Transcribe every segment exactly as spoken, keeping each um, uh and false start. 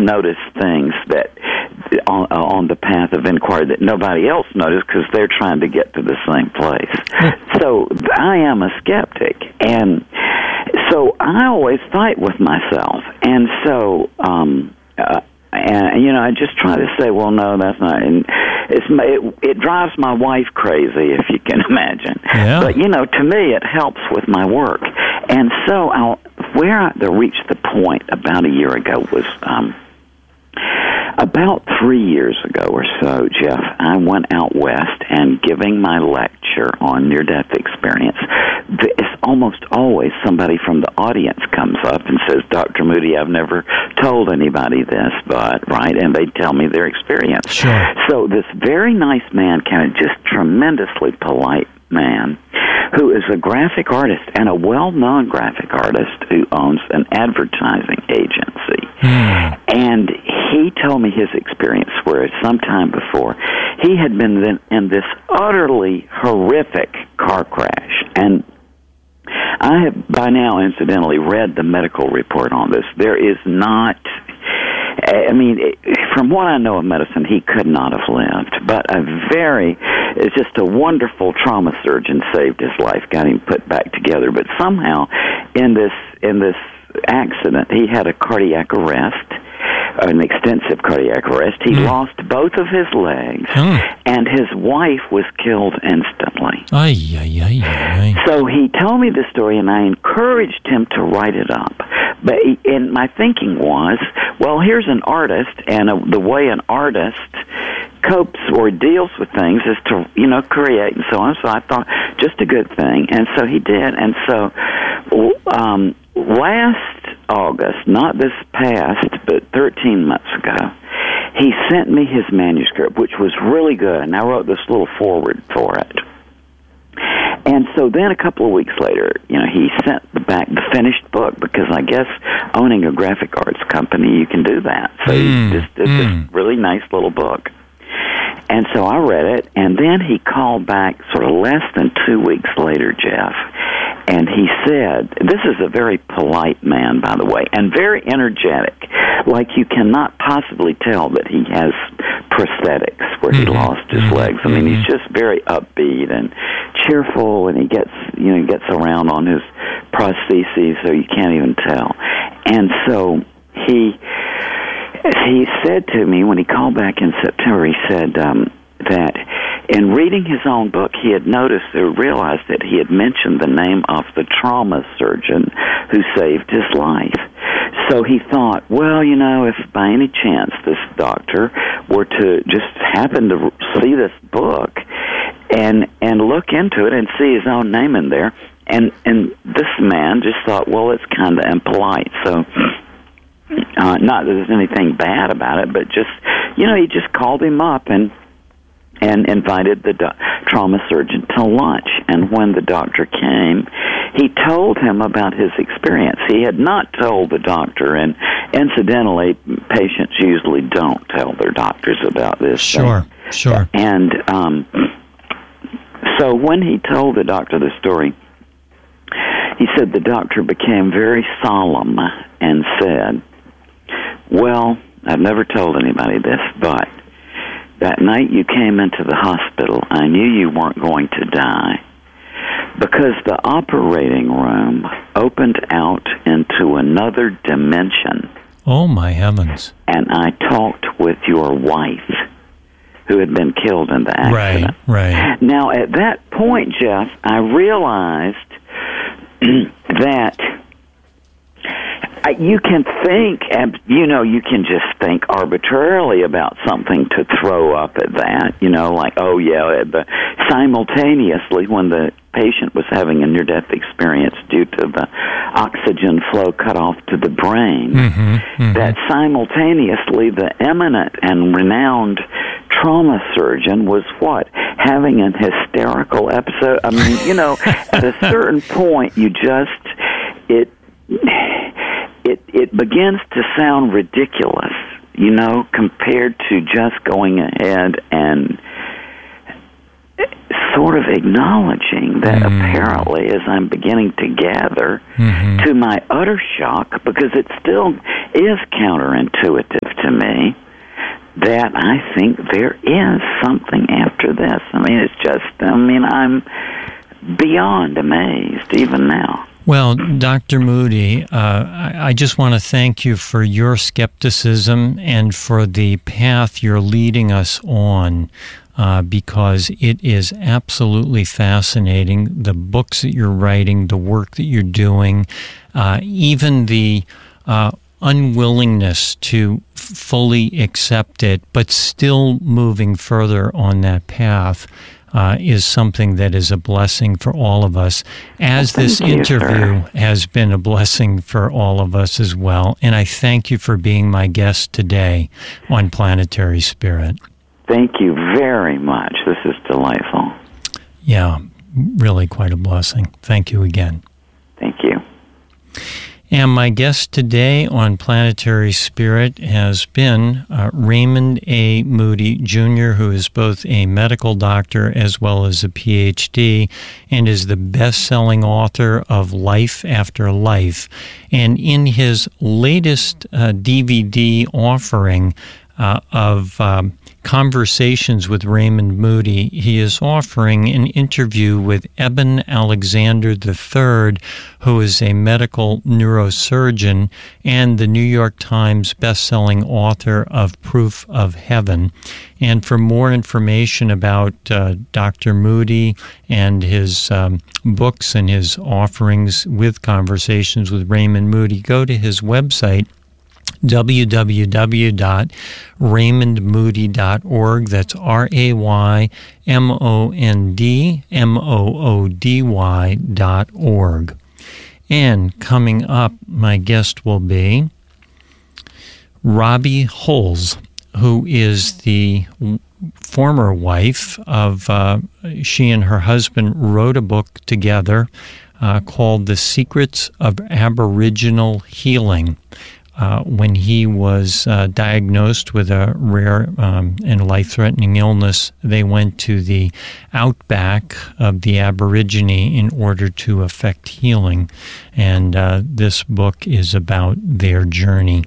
notice things that on, on the path of inquiry that nobody else noticed because they're trying to get to the same place. So I am a skeptic, and so I always fight with myself, and so um, uh, and you know I just try to say, well, no, that's not. And it's it, it drives my wife crazy, if you can imagine. Yeah. But you know, to me, it helps with my work, and so I'll, where I reached the point about a year ago was. Um, About three years ago or so, Jeff, I went out west and giving my lecture on near-death experience, it's almost always somebody from the audience comes up and says, Doctor Moody, I've never told anybody this, but, right, and they tell me their experience. Sure. So this very nice man, kind of just tremendously polite man, who is a graphic artist and a well-known graphic artist who owns an advertising agency. Mm. And he told me his experience where sometime before he had been in this utterly horrific car crash. And I have by now, incidentally, read the medical report on this. There is not... I mean, from what I know of medicine, he could not have lived. But a very, it's just a wonderful trauma surgeon saved his life, got him put back together. But somehow, in this in this accident, he had a cardiac arrest, an extensive cardiac arrest. He mm. lost both of his legs, mm. and his wife was killed instantly. Ay, ay, ay, ay. So he told me the story, and I encouraged him to write it up. But he, and my thinking was, well, here's an artist, and a, the way an artist copes or deals with things is to, you know, create and so on. So I thought, just a good thing. And so he did. And so um, last August, not this past, but thirteen months ago, he sent me his manuscript, which was really good. And I wrote this little foreword for it. And so then a couple of weeks later, you know, he sent back the finished book because I guess owning a graphic arts company, you can do that. So mm, he just did mm. this really nice little book. And so I read it, and then he called back sort of less than two weeks later, Jeff, and he said, this is a very polite man, by the way, and very energetic, like you cannot possibly tell that he has prosthetics where he mm-hmm. lost his mm-hmm. legs. I mean, mm-hmm. he's just very upbeat and cheerful, and he gets, you know, he gets around on his prostheses, so you can't even tell. And so he... He said to me when he called back in September, he said um, that in reading his own book, he had noticed or realized that he had mentioned the name of the trauma surgeon who saved his life. So he thought, well, you know, if by any chance this doctor were to just happen to see this book and and look into it and see his own name in there, and, and this man just thought, well, it's kind of impolite, so... Uh, not that there's anything bad about it, but just, you know, he just called him up and and invited the do- trauma surgeon to lunch. And when the doctor came, he told him about his experience. He had not told the doctor, and incidentally, patients usually don't tell their doctors about this. Sure, thing. sure. And um, so when he told the doctor the story, he said the doctor became very solemn and said, well, I've never told anybody this, but that night you came into the hospital, I knew you weren't going to die because the operating room opened out into another dimension. Oh, my heavens. And I talked with your wife, who had been killed in the accident. Right, right. Now, at that point, Jeff, I realized that you can think, you know, you can just think arbitrarily about something to throw up at that, you know, like, oh, yeah, but simultaneously when the patient was having a near-death experience due to the oxygen flow cut off to the brain, mm-hmm, mm-hmm. that simultaneously the eminent and renowned trauma surgeon was what? Having an hysterical episode. I mean, you know, at a certain point, you just, it... It it begins to sound ridiculous, you know, compared to just going ahead and sort of acknowledging that mm. apparently, as I'm beginning to gather, mm-hmm. to my utter shock, because it still is counterintuitive to me that I think there is something after this. I mean, it's just, I mean, I'm beyond amazed even now. Well, Doctor Moody, uh, I, I just want to thank you for your skepticism and for the path you're leading us on, uh, because it is absolutely fascinating. The books that you're writing, the work that you're doing, uh, even the uh, unwillingness to f- fully accept it, but still moving further on that path. Uh, is something that is a blessing for all of us, as well, this you, interview sir. has been a blessing for all of us as well. And I thank you for being my guest today on Planetary Spirit. Thank you very much. This is delightful. Yeah, really quite a blessing. Thank you again. Thank you. And my guest today on Planetary Spirit has been uh, Raymond A. Moody, Junior, who is both a medical doctor as well as a P H D, and is the best-selling author of Life After Life. And in his latest uh, D V D offering uh, of um, Conversations with Raymond Moody, he is offering an interview with Eben Alexander the third, who is a medical neurosurgeon and the New York Times best-selling author of Proof of Heaven. And for more information about uh, Doctor Moody and his um, books and his offerings with Conversations with Raymond Moody, go to his website, w w w dot raymond moody dot org. That's R A Y M O N D M O O D Y dot org. And coming up, my guest will be Robbie Holz, who is the former wife of, uh, she and her husband wrote a book together uh, called The Secrets of Aboriginal Healing. Uh, when he was uh, diagnosed with a rare um, and life-threatening illness, they went to the outback of the Aborigine in order to effect healing. And uh, this book is about their journey.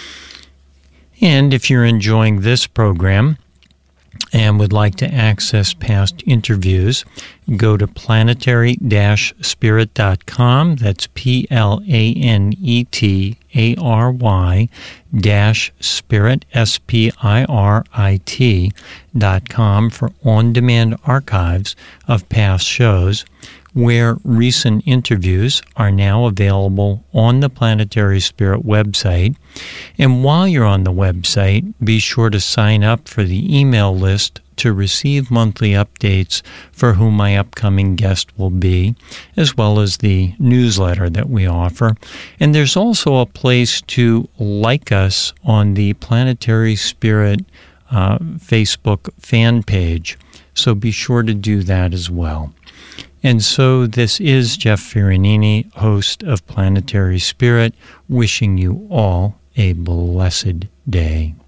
And if you're enjoying this program and would like to access past interviews, go to planetary dash spirit dot com. That's P L A N E T A R Y dash spirit, S P I R I T dot com for on-demand archives of past shows, where recent interviews are now available on the Planetary Spirit website. And while you're on the website, be sure to sign up for the email list to receive monthly updates for who my upcoming guest will be, as well as the newsletter that we offer. And there's also a place to like us on the Planetary Spirit uh, Facebook fan page, so be sure to do that as well. And so this is Jeff Ferranini, host of Planetary Spirit, wishing you all a blessed day.